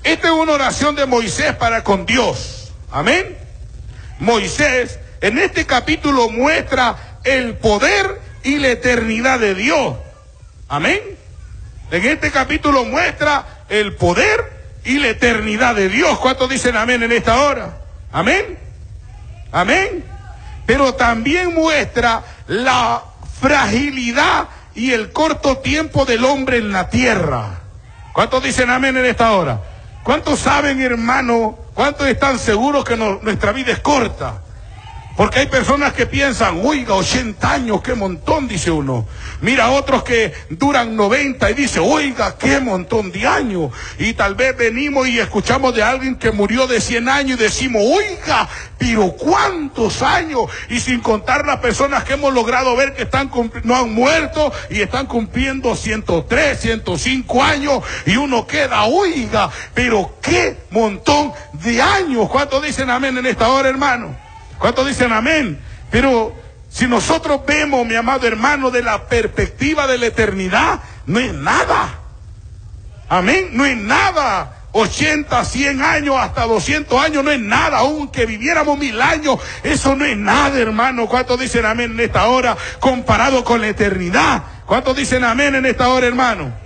Esta es una oración de Moisés para con Dios. Amén. Moisés en este capítulo muestra el poder y la eternidad de Dios. Amén. En este capítulo muestra el poder y la eternidad de Dios. ¿Cuántos dicen amén en esta hora? Amén. Amén. Pero también muestra la fragilidad y el corto tiempo del hombre en la tierra. ¿Cuántos dicen amén en esta hora? ¿Cuántos saben, hermano? ¿Cuántos están seguros que nuestra vida es corta? Porque hay personas que piensan, oiga, 80 años, qué montón, dice uno. Mira otros que duran 90 y dice, oiga, qué montón de años. Y tal vez venimos y escuchamos de alguien que murió de 100 años y decimos, oiga, pero ¿cuántos años? Y sin contar las personas que hemos logrado ver que no han muerto y están cumpliendo 103, 105 años. Y uno queda, oiga, pero qué montón de años. ¿Cuántos dicen amén en esta hora, hermano? ¿Cuántos dicen amén? Pero si nosotros vemos, mi amado hermano, de la perspectiva de la eternidad, no es nada. Amén, no es nada. 80, 100 años, hasta 200 años no es nada. Aunque viviéramos 1000 años, eso no es nada, hermano. ¿Cuántos dicen amén en esta hora comparado con la eternidad? ¿Cuántos dicen amén en esta hora, hermano?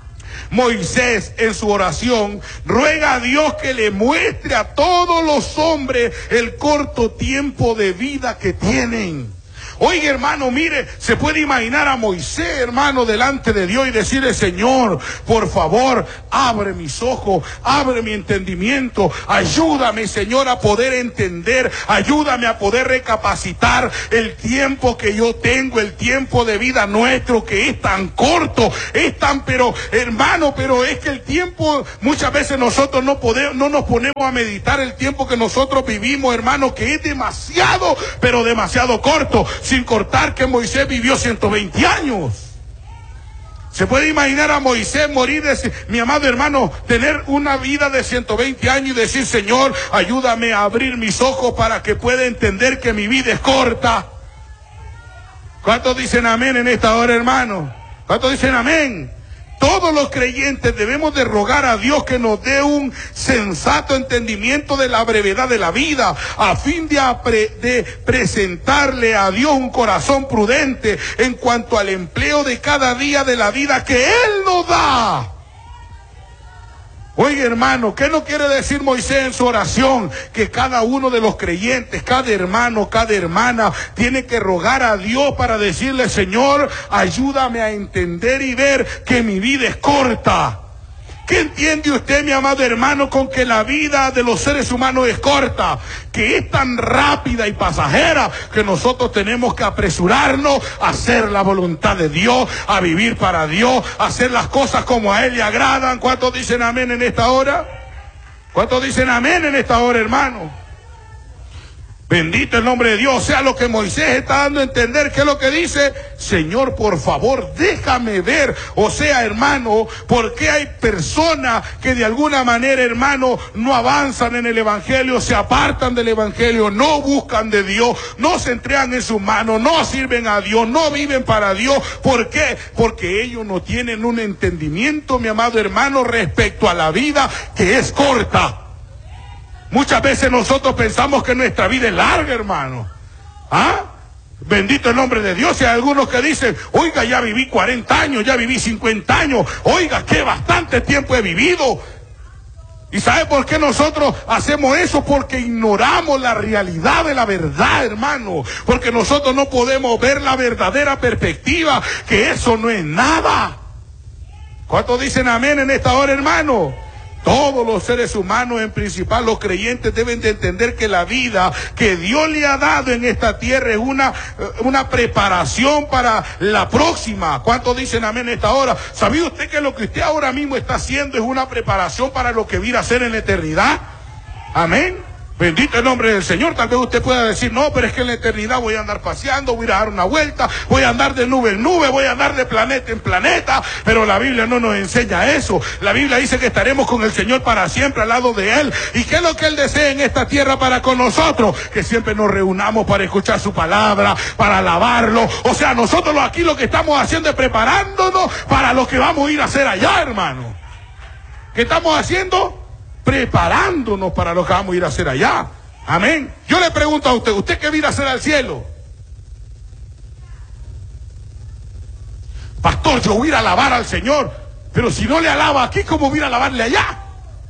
Moisés en su oración ruega a Dios que le muestre a todos los hombres el corto tiempo de vida que tienen. Oiga, hermano, mire, se puede imaginar a Moisés, hermano, delante de Dios y decirle, Señor, por favor, abre mis ojos, abre mi entendimiento, ayúdame, Señor, a poder entender, ayúdame a poder recapacitar el tiempo que yo tengo, el tiempo de vida nuestro que es tan corto, pero, hermano, pero es que el tiempo, muchas veces nosotros no nos ponemos a meditar el tiempo que nosotros vivimos, hermano, que es demasiado, pero demasiado corto. Sin cortar que Moisés vivió 120 años. Se puede imaginar a Moisés morir, mi amado hermano, tener una vida de 120 años y decir, Señor, ayúdame a abrir mis ojos para que pueda entender que mi vida es corta. ¿Cuántos dicen amén en esta hora, hermano? ¿Cuántos dicen amén? Todos los creyentes debemos de rogar a Dios que nos dé un sensato entendimiento de la brevedad de la vida, a fin de presentarle a Dios un corazón prudente en cuanto al empleo de cada día de la vida que Él nos da. Oye, hermano, ¿qué no quiere decir Moisés en su oración? Que cada uno de los creyentes, cada hermano, cada hermana, tiene que rogar a Dios para decirle, Señor, ayúdame a entender y ver que mi vida es corta. ¿Qué entiende usted, mi amado hermano, con que la vida de los seres humanos es corta? Que es tan rápida y pasajera que nosotros tenemos que apresurarnos a hacer la voluntad de Dios, a vivir para Dios, a hacer las cosas como a Él le agradan. ¿Cuántos dicen amén en esta hora? ¿Cuántos dicen amén en esta hora, hermano? Bendito el nombre de Dios. O sea, lo que Moisés está dando a entender, ¿qué es lo que dice? Señor, por favor, déjame ver. O sea, hermano, ¿por qué hay personas que de alguna manera, hermano, no avanzan en el evangelio, se apartan del evangelio, no buscan de Dios, no se entregan en sus manos, no sirven a Dios, no viven para Dios? ¿Por qué? Porque ellos no tienen un entendimiento, mi amado hermano, respecto a la vida que es corta. Muchas veces nosotros pensamos que nuestra vida es larga, hermano. ¿Ah? Bendito el nombre de Dios. Y hay algunos que dicen, oiga, ya viví 40 años, ya viví 50 años. Oiga, que bastante tiempo he vivido. ¿Y sabe por qué nosotros hacemos eso? Porque ignoramos la realidad de la verdad, hermano. Porque nosotros no podemos ver la verdadera perspectiva, que eso no es nada. ¿Cuántos dicen amén en esta hora, hermano? Todos los seres humanos, en principal los creyentes, deben de entender que la vida que Dios le ha dado en esta tierra es una preparación para la próxima. ¿Cuántos dicen amén en esta hora? ¿Sabía usted que lo que usted ahora mismo está haciendo es una preparación para lo que viene a hacer en la eternidad? Amén. Bendito el nombre del Señor. Tal vez usted pueda decir, no, pero es que en la eternidad voy a andar paseando, voy a dar una vuelta, voy a andar de nube en nube, voy a andar de planeta en planeta. Pero la Biblia no nos enseña eso. La Biblia dice que estaremos con el Señor para siempre al lado de Él. ¿Y qué es lo que Él desea en esta tierra para con nosotros? Que siempre nos reunamos para escuchar su palabra, para alabarlo. O sea, nosotros aquí lo que estamos haciendo es preparándonos para lo que vamos a ir a hacer allá, hermano. ¿Qué estamos haciendo? preparándonos para lo que vamos a ir a hacer allá. Amén. Yo le pregunto a usted, ¿usted qué va a ir a hacer al cielo? Pastor, yo voy a ir a alabar al Señor, pero si no le alaba aquí, ¿cómo voy a ir a alabarle allá?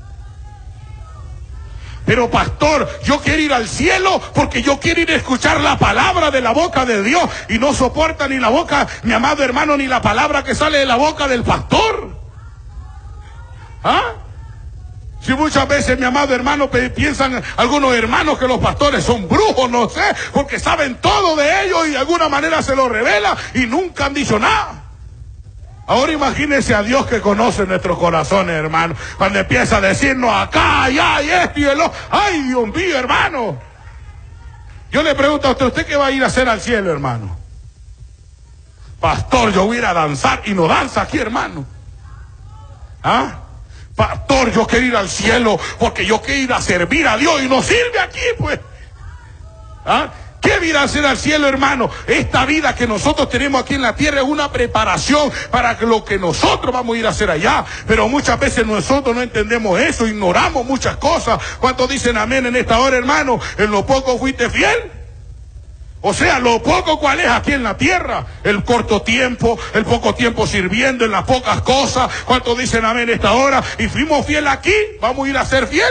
Pero pastor, yo quiero ir al cielo porque yo quiero ir a escuchar la palabra de la boca de Dios, y no soporta ni la boca, mi amado hermano, ni la palabra que sale de la boca del pastor. ¿Ah? Si muchas veces, mi amado hermano, piensan algunos hermanos que los pastores son brujos, no sé, porque saben todo de ellos y de alguna manera se lo revela y nunca han dicho nada. Ahora imagínense a Dios que conoce nuestros corazones, hermano, cuando empieza a decirnos acá, allá, y esto y el otro. ¡Ay, Dios mío, hermano! Yo le pregunto a usted, ¿usted qué va a ir a hacer al cielo, hermano? Pastor, yo voy a ir a danzar, y no danza aquí, hermano. ¿Ah? Pastor, yo quiero ir al cielo porque yo quiero ir a servir a Dios, y no sirve aquí, pues. ¿Ah? ¿Qué vida hacer al cielo, hermano? Esta vida que nosotros tenemos aquí en la tierra es una preparación para lo que nosotros vamos a ir a hacer allá. Pero muchas veces nosotros no entendemos eso, ignoramos muchas cosas. ¿Cuántos dicen amén en esta hora, hermano? ¿En lo poco fuiste fiel? O sea, lo poco cuál es aquí en la tierra, el corto tiempo, el poco tiempo sirviendo en las pocas cosas. ¿Cuántos dicen amén en esta hora? Y fuimos fiel aquí, ¿vamos a ir a ser fiel?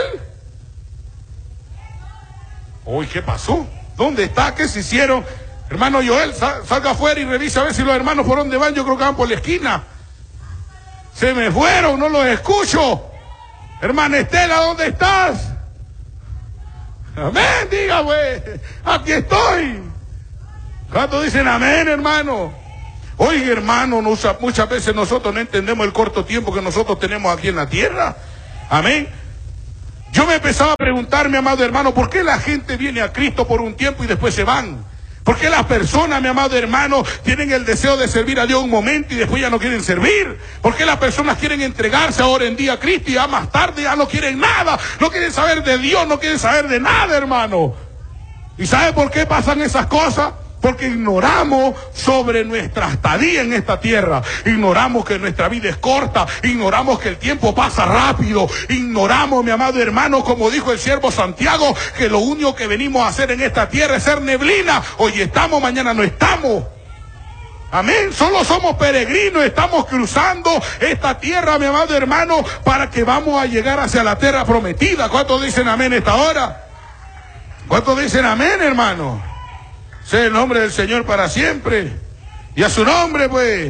Uy, ¿qué pasó? ¿Dónde está? ¿Qué se hicieron? Hermano Joel, salga afuera y revisa a ver si los hermanos por dónde van. Yo creo que van por la esquina. Se me fueron, no los escucho. Hermana Estela, ¿dónde estás? Amén, diga, güey. Aquí estoy. ¿Cuántos dicen amén, hermano? Oye, hermano, muchas veces nosotros no entendemos el corto tiempo que nosotros tenemos aquí en la tierra. Amén. Yo me empezaba a preguntar, mi amado hermano, ¿por qué la gente viene a Cristo por un tiempo y después se van? ¿Por qué las personas, mi amado hermano, tienen el deseo de servir a Dios un momento y después ya no quieren servir? ¿Por qué las personas quieren entregarse ahora en día a Cristo y ya más tarde ya no quieren nada? No quieren saber de Dios, no quieren saber de nada, hermano. ¿Y sabe por qué pasan esas cosas? Porque ignoramos sobre nuestra estadía en esta tierra. Ignoramos que nuestra vida es corta. Ignoramos que el tiempo pasa rápido. Ignoramos, mi amado hermano, como dijo el siervo Santiago, que lo único que venimos a hacer en esta tierra es ser neblina. Hoy estamos, mañana no estamos. Amén. Solo somos peregrinos. Estamos cruzando esta tierra, mi amado hermano, para que vamos a llegar hacia la tierra prometida. ¿Cuántos dicen amén esta hora? ¿Cuántos dicen amén, hermano? Sea el nombre del Señor para siempre. Y a su nombre, pues.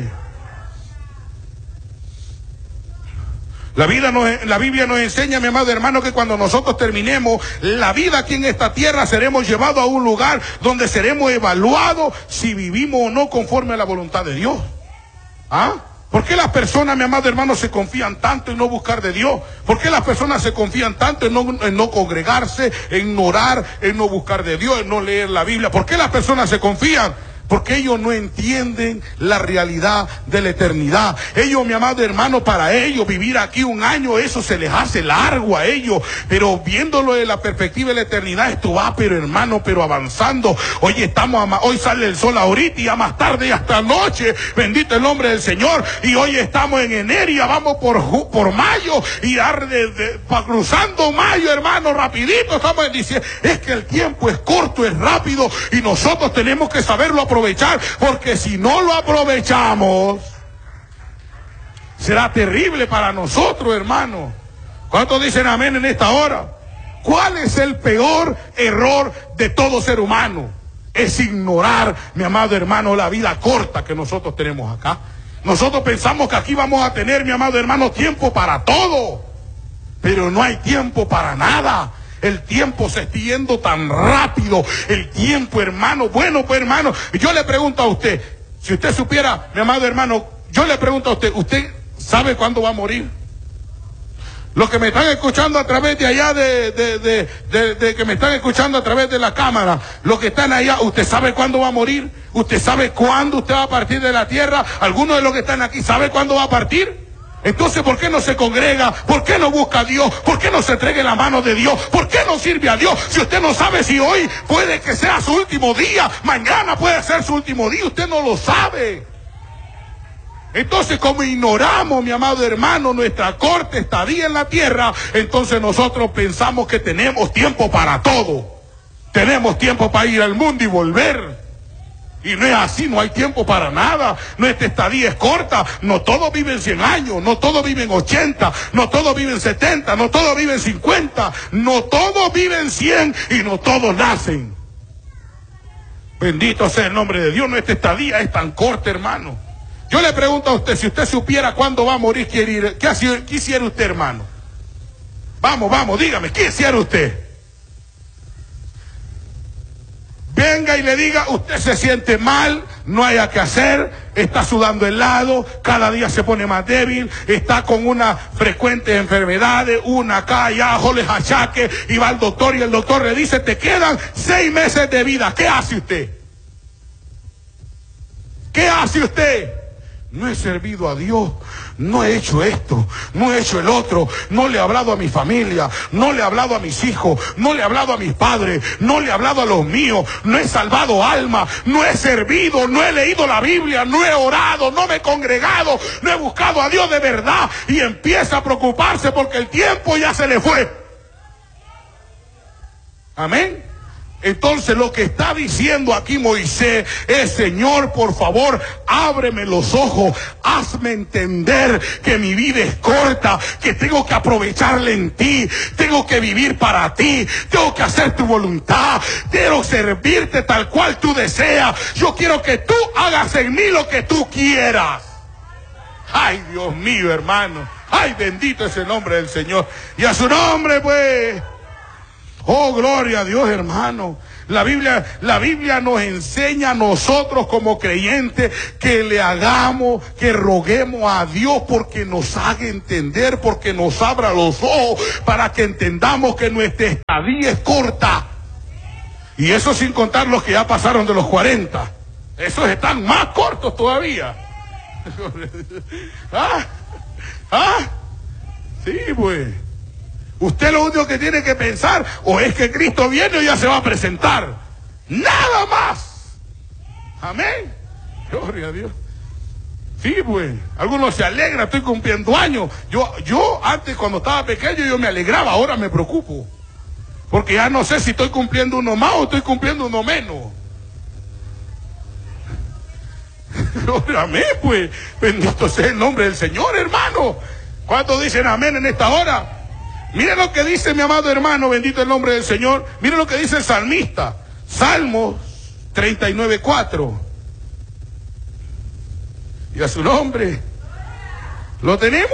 La Biblia nos enseña, mi amado hermano, que cuando nosotros terminemos la vida aquí en esta tierra, seremos llevados a un lugar donde seremos evaluados si vivimos o no conforme a la voluntad de Dios. ¿Ah? ¿Por qué las personas, mi amado hermano, se confían tanto en no buscar de Dios? ¿Por qué las personas se confían tanto en no congregarse, en orar, en no buscar de Dios, en no leer la Biblia? ¿Por qué las personas se confían? Porque ellos no entienden la realidad de la eternidad. Ellos, mi amado hermano, para ellos vivir aquí un año, eso se les hace largo a ellos. Pero viéndolo de la perspectiva de la eternidad, esto va, pero hermano, pero avanzando. Hoy sale el sol ahorita y ya más tarde y hasta noche. Bendito el nombre del Señor. Y hoy estamos en enero y ya vamos por mayo. Y cruzando mayo, hermano, rapidito estamos en diciembre. Es que el tiempo es corto, es rápido. Y nosotros tenemos que saberlo aprovechar, porque si no lo aprovechamos será terrible para nosotros, hermano. ¿Cuántos dicen amén en esta hora? ¿Cuál es el peor error de todo ser humano? Es ignorar, mi amado hermano, la vida corta que nosotros tenemos acá. Nosotros pensamos que aquí vamos a tener, mi amado hermano, tiempo para todo, pero no hay tiempo para nada. El tiempo se está yendo tan rápido. El tiempo, hermano. Bueno, pues, hermano, yo le pregunto a usted, si usted supiera, mi amado hermano, yo le pregunto a usted, ¿usted sabe cuándo va a morir? Los que me están escuchando a través de allá, de que me están escuchando a través de la cámara, los que están allá, ¿usted sabe cuándo va a morir? ¿Usted sabe cuándo usted va a partir de la tierra? ¿Alguno de los que están aquí sabe cuándo va a partir? Entonces, ¿por qué no se congrega? ¿Por qué no busca a Dios? ¿Por qué no se entrega en la mano de Dios? ¿Por qué no sirve a Dios? Si usted no sabe si hoy puede que sea su último día, mañana puede ser su último día, usted no lo sabe. Entonces, como ignoramos, mi amado hermano, nuestra corta estadía en la tierra, entonces nosotros pensamos que tenemos tiempo para todo. Tenemos tiempo para ir al mundo y volver. Y no es así, no hay tiempo para nada. Nuestra estadía es corta. No todos viven 100 años, no todos viven 80, no todos viven 70, no todos viven 50, no todos viven 100 y no todos nacen. Bendito sea el nombre de Dios. Nuestra estadía es tan corta, hermano. Yo le pregunto a usted, si usted supiera cuándo va a morir, ¿qué hiciera usted, hermano? Vamos, dígame, ¿qué hiciera usted? Venga y le diga, usted se siente mal, no haya que hacer, está sudando helado, cada día se pone más débil, está con unas frecuentes enfermedades, una acá y abajo, les achaque, y va al doctor y el doctor le dice, te quedan 6 meses de vida. ¿Qué hace usted? ¿Qué hace usted? No he servido a Dios, no he hecho esto, no he hecho el otro, no le he hablado a mi familia, no le he hablado a mis hijos, no le he hablado a mis padres, no le he hablado a los míos, no he salvado almas, no he servido, no he leído la Biblia, no he orado, no me he congregado, no he buscado a Dios de verdad, y empieza a preocuparse porque el tiempo ya se le fue. Amén. Entonces lo que está diciendo aquí Moisés es, Señor, por favor, ábreme los ojos, hazme entender que mi vida es corta, que tengo que aprovecharla en ti, tengo que vivir para ti, tengo que hacer tu voluntad, quiero servirte tal cual tú deseas, yo quiero que tú hagas en mí lo que tú quieras. Ay, Dios mío, hermano, ay, bendito es el nombre del Señor, y a su nombre, pues. Oh, gloria a Dios, hermano. La Biblia nos enseña a nosotros como creyentes que le hagamos, que roguemos a Dios porque nos haga entender, porque nos abra los ojos, para que entendamos que nuestra estadía es corta. Y eso sin contar los que ya pasaron de los 40. Esos están más cortos todavía. Sí, pues. Usted lo único que tiene que pensar, o es que Cristo viene o ya se va a presentar. Nada más. Amén. Gloria a Dios. Sí, pues. Algunos se alegran, estoy cumpliendo años. Yo antes, cuando estaba pequeño, yo me alegraba, ahora me preocupo. Porque ya no sé si estoy cumpliendo uno más o estoy cumpliendo uno menos. Amén, pues. Bendito sea el nombre del Señor, hermano. ¿Cuántos dicen amén en esta hora? Mire lo que dice mi amado hermano, bendito el nombre del Señor. Mire lo que dice el salmista. Salmos 39:4. Y a su nombre. ¿Lo tenemos?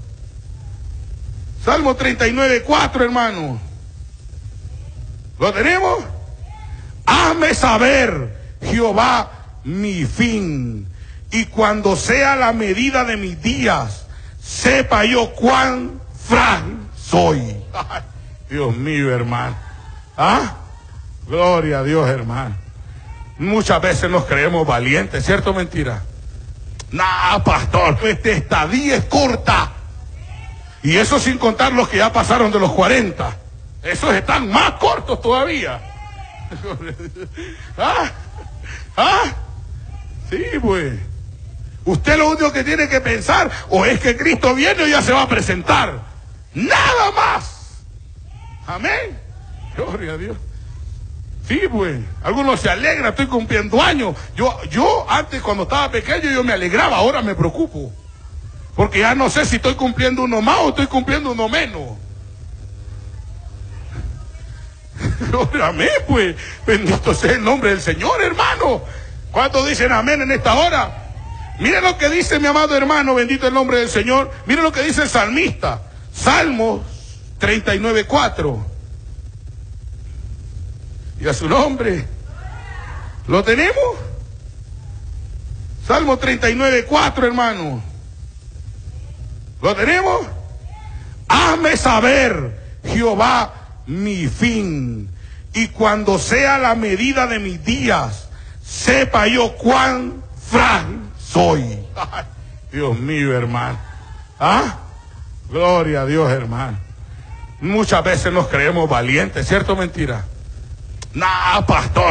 Salmo 39:4, hermano. ¿Lo tenemos? Hazme saber, Jehová, mi fin, y cuando sea la medida de mis días, sepa yo cuán frágil soy. Ay, Dios mío, hermano. Gloria a Dios, hermano. Muchas veces nos creemos valientes, ¿cierto o mentira? Nah, pastor, nuestra estadía es corta. Y eso sin contar los que ya pasaron de los 40. Esos están más cortos todavía. Sí, pues. Usted lo único que tiene que pensar, o es que Cristo viene o ya se va a presentar. Nada más. Amén. Gloria a Dios. Sí, pues. Algunos se alegran, estoy cumpliendo años. Yo antes, cuando estaba pequeño, yo me alegraba, ahora me preocupo. Porque ya no sé si estoy cumpliendo uno más o estoy cumpliendo uno menos. Amén, pues. Bendito sea el nombre del Señor, hermano. ¿Cuántos dicen amén en esta hora? Mire lo que dice mi amado hermano, bendito el nombre del Señor. Mire lo que dice el salmista. Salmos 39:4. Y a su nombre. ¿Lo tenemos? Salmo 39:4, hermano. ¿Lo tenemos? Hazme saber, Jehová, mi fin, y cuando sea la medida de mis días, sepa yo cuán frágil soy. Ay, Dios mío, hermano. Gloria a Dios, hermano. Muchas veces nos creemos valientes, ¿cierto o mentira? Nah, pastor.